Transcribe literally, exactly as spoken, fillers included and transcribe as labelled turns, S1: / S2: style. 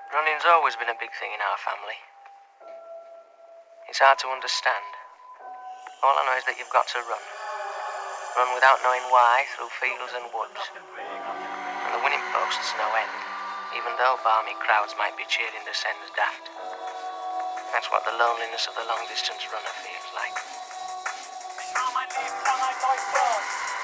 S1: Running's always been a big thing in our family. It's hard to understand. All I know is that you've got to run. Run without knowing why, through fields and woods. And the winning post's no end, even though balmy crowds might be cheering descends daft. That's what the loneliness of the long-distance runner feels like.